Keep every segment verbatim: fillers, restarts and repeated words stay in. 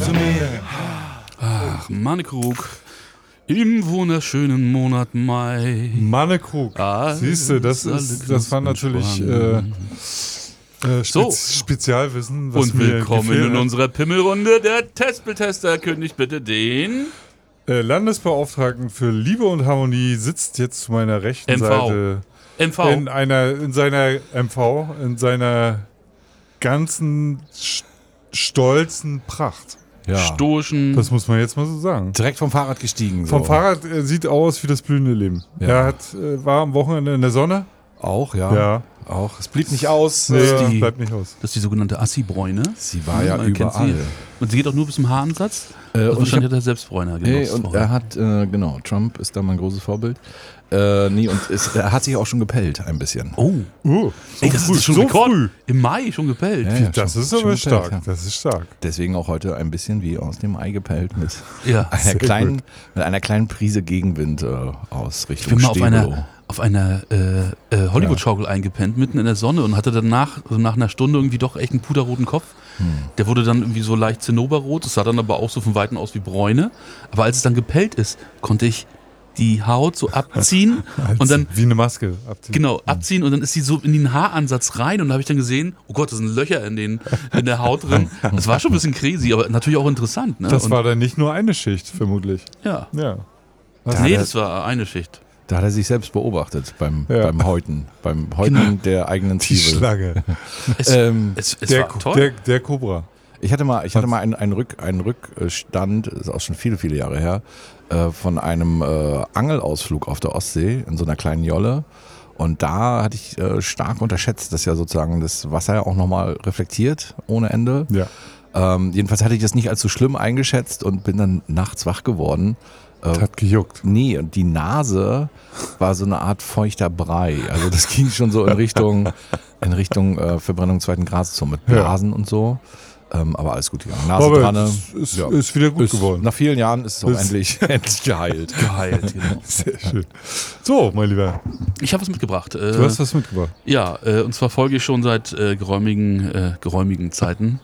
zu mir. Ach, Mannekrug. Im wunderschönen Monat Mai. Mannekrug. Siehst du, das, ist, das war natürlich äh, äh, Spez- so. Spezialwissen. Was Und mir willkommen in unserer Pimmelrunde. Der Testbildtester kündigt bitte den äh, Landesbeauftragten für Liebe und Harmonie sitzt jetzt zu meiner rechten M V. Seite. M V. In, einer, in seiner M V, in seiner ganzen st- stolzen Pracht. Ja. Stoischen. Das muss man jetzt mal so sagen. Direkt vom Fahrrad gestiegen. So. Vom Fahrrad äh, sieht aus wie das blühende Leben. Ja. Er hat, äh, war am Wochenende in der Sonne. Auch, ja. Ja. Auch. Es blieb nicht aus. Nee, ist die- bleibt nicht aus. Das ist die sogenannte Assi-Bräune. Sie war ja Man kennt überall. sie. Und sie geht auch nur bis zum Haaransatz. Äh, Also und wahrscheinlich ich hat er selbst Bräuner hab, nee, genutzt. und vorher. er hat, äh, genau, Trump ist da mein großes Vorbild. Äh, nee, und es, er hat sich auch schon gepellt, ein bisschen. Oh, Uh, so ey, das früh, ist schon so Rekord. früh. Im Mai schon gepellt. Ja, ja, Das schon- ist schon aber gepellt, stark. ja. Das ist stark. Deswegen auch heute ein bisschen wie aus dem Ei gepellt mit Ja. einer Sehr kleinen, gut. mit einer kleinen Prise Gegenwind äh, aus Ich Richtung bin mal auf Stebelo. einer, auf einer äh, äh, Hollywood-Schaukel eingepennt, mitten in der Sonne und hatte danach, also nach einer Stunde irgendwie doch echt einen puderroten Kopf. Der wurde dann irgendwie so leicht zinnoberrot, das sah dann aber auch so von Weitem aus wie Bräune. Aber als es dann gepellt ist, konnte ich die Haut so abziehen und dann Wie eine Maske abziehen. genau abziehen und dann ist sie so in den Haaransatz rein und da habe ich dann gesehen, oh Gott, da sind Löcher in, den, in der Haut drin. Das war schon ein bisschen crazy, aber natürlich auch interessant. Ne? Das und, war dann nicht nur eine Schicht, vermutlich. ja. Ja. Da Nee, hat er- das war eine Schicht. Da hat er sich selbst beobachtet beim, Ja. beim Häuten, beim Häuten der eigenen Die Zwiebel. Schlange. Es, Ähm, es, es Der, war toll. der, der Cobra. Ich hatte mal, ich hatte mal einen, einen, Rück, einen Rückstand, ist auch schon viele, viele Jahre her, äh, von einem äh, Angelausflug auf der Ostsee in so einer kleinen Jolle. Und da hatte ich äh, stark unterschätzt, dass ja sozusagen das Wasser ja auch nochmal reflektiert ohne Ende. Ja. Ähm, jedenfalls hatte ich das nicht als so schlimm eingeschätzt und bin dann nachts wach geworden. Das hat gejuckt. Nee, und die Nase war so eine Art feuchter Brei. Also das ging schon so in Richtung, in Richtung äh, Verbrennung zweiten Grades, so mit Blasen und so. Ähm, aber alles gut gegangen. Nase Aber dran. es ist, ja. ist wieder gut Ist- geworden. Nach vielen Jahren ist es auch Ist- endlich, endlich geheilt. Geheilt, genau. Sehr schön. So, mein Lieber, Ich habe was mitgebracht. Äh, du hast was mitgebracht. Ja, äh, und zwar folge ich schon seit äh, geräumigen, äh, geräumigen Zeiten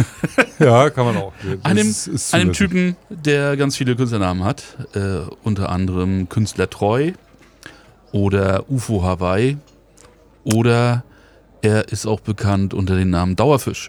Ja, kann man auch. Das einem, ist- ist einem zulässig. Typen, der ganz viele Künstlernamen hat. Äh, unter anderem Künstler Treu oder U F O Hawaii oder er ist auch bekannt unter dem Namen Dauerfisch.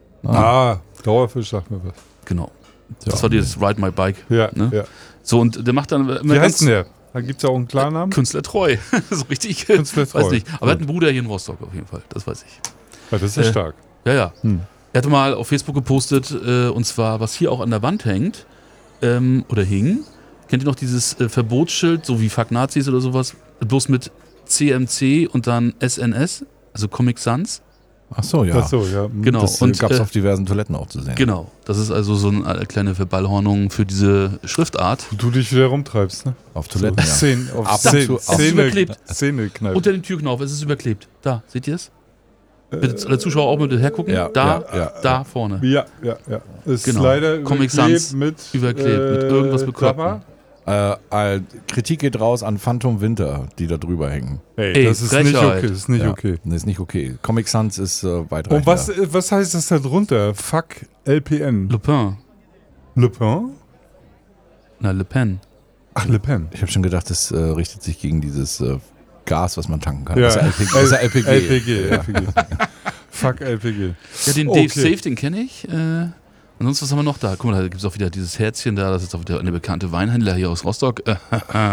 Ah, Dauerfisch sagt mir was. Genau. Das Ja, war dieses Ride My Bike. Ja, Ne? ja. So, und der macht dann immer Wie ganz heißt denn der? Da gibt es ja auch einen Klarnamen. Künstler Treu. So richtig. Künstler Treu. Weiß nicht. Aber er hat einen Bruder hier in Rostock auf jeden Fall. Das weiß ich. Ja, das ist ja Äh, stark. Ja, ja. Hm. Er hatte mal auf Facebook gepostet, äh, und zwar, was hier auch an der Wand hängt, ähm, oder hing. Kennt ihr noch dieses äh, Verbotsschild, so wie Fuck Nazis oder sowas? Bloß mit C M C und dann S N S, also Comic Sans. Ach so, ja. Ach so, ja. hm. Genau. Das und gab es äh, auf diversen Toiletten auch zu sehen. genau, das ist also so eine kleine Verballhornung für diese Schriftart. Du dich wieder rumtreibst, ne? Auf Toiletten, so, ja. Szene, auf Ab und Szene, zu- Es ist überklebt. Szene kneifen. Unter dem Türknauf, es ist überklebt. Da, seht ihr es? Bitte alle Zuschauer auch mal hergucken. Ja, da, ja, ja. da vorne. Ja, ja, ja. Ist Genau. leider Comic überklebt Sans mit, überklebt, mit irgendwas sag Bekloppten. mal. Äh, äh, Kritik geht raus an Phantom Winter, die da drüber hängen. Ey, Ey, das ist nicht Frechheit. okay. Das ist nicht ja. okay. Nee, ist nicht okay. Comic Sans ist äh, weiter. Und was, äh, was heißt das da drunter? Fuck L P N. Le Pen. Le Pen? Na, Le Pen. Ach, Le Pen. Ich habe schon gedacht, das äh, richtet sich gegen dieses äh, Gas, was man tanken kann. Ja, Das ist ja L P G. Das ist ja L P G. L P G. Ja. L P G. Fuck L P G. Ja, den Okay. Dave Safe, den kenne ich. Äh, ansonsten, was haben wir noch da? Guck mal, da gibt es auch wieder dieses Herzchen da. Das ist auch wieder eine bekannte Weinhändler hier aus Rostock. Äh,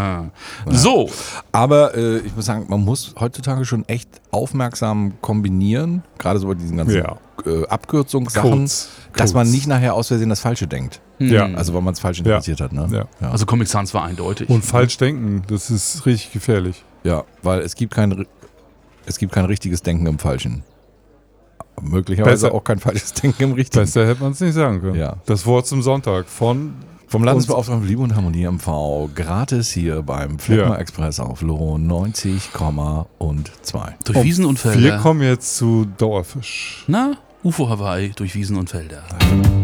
So. Aber äh, ich muss sagen, man muss heutzutage schon echt aufmerksam kombinieren, gerade so bei diesen ganzen Ja. äh, Abkürzungssachen, Codes. dass Codes. man nicht nachher aus Versehen das Falsche denkt. Hm. Ja. Also weil man es falsch interpretiert hat. Ne? Ja. Also Comic Sans war eindeutig. Und falsch denken, das ist richtig gefährlich. Ja, weil es gibt kein, es gibt kein richtiges Denken im Falschen. Möglicherweise Besser. auch kein falsches Denken im Richtigen. Besser hätte man es nicht sagen können. Ja. Das Wort zum Sonntag von Vom Landesbeauftragten für Liebe und Harmonie M V, gratis hier beim Fleckner Ja. Express auf Lohn neunzig Komma zwei. durch Wiesen und Wir Felder. kommen jetzt zu Dauerfisch. Na, U F O Hawaii durch Wiesen und Felder.